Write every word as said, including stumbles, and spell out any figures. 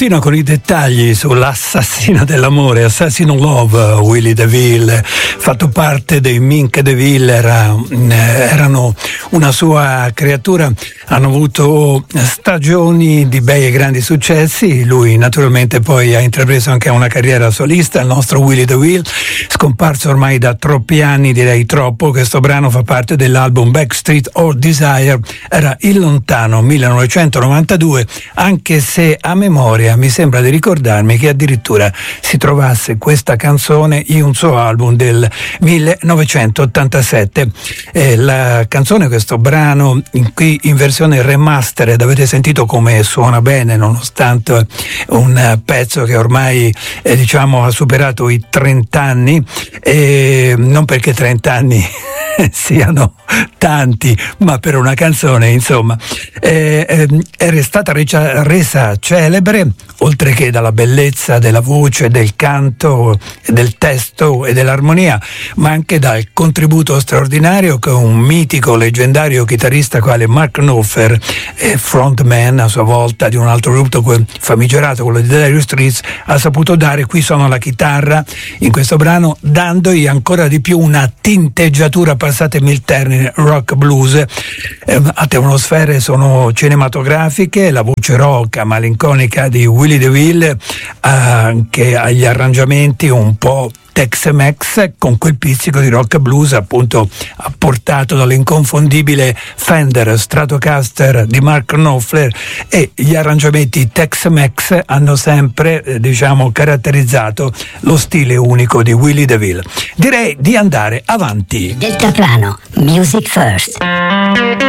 continua con i dettagli sull'assassino dell'amore, Assassin Love, Willie DeVille, fatto parte dei Mink DeVille, era, erano una sua creatura, hanno avuto stagioni di bei e grandi successi. Lui naturalmente poi ha intrapreso anche una carriera solista, il nostro Willie DeVille, scomparso ormai da troppi anni, direi troppo. Questo brano fa parte dell'album Backstreet or Desire, era il lontano millenovecentonovantadue, anche se a memoria mi sembra di ricordarmi che addirittura si trovasse questa canzone in un suo album del millenovecentottantasette. Eh, la canzone, questo brano in qui in versione remastered, avete sentito come suona bene nonostante un pezzo che ormai eh, diciamo ha superato i trenta anni, e non perché trenta anni siano tanti, ma per una canzone insomma eh, eh, è stata resa, resa celebre oltre che dalla bellezza della voce, del canto, del testo e dell'armonia, ma anche dal contributo straordinario che un mitico, leggendario chitarrista quale Mark Knopfler, eh, frontman a sua volta di un altro gruppo famigerato, quello di Dire Straits, ha saputo dare. Qui suona la chitarra in questo brano, dandogli ancora di più una tinteggiatura, passatemi il termine, rock blues. Eh, atmosfere sono cinematografiche, la voce roca, malinconica di Willie DeVille, anche agli arrangiamenti un po' Tex-Mex, con quel pizzico di rock blues appunto apportato dall'inconfondibile Fender Stratocaster di Mark Knopfler, e gli arrangiamenti Tex-Mex hanno sempre eh, diciamo caratterizzato lo stile unico di Willie DeVille. Direi di andare avanti. Deltaplano, Music First.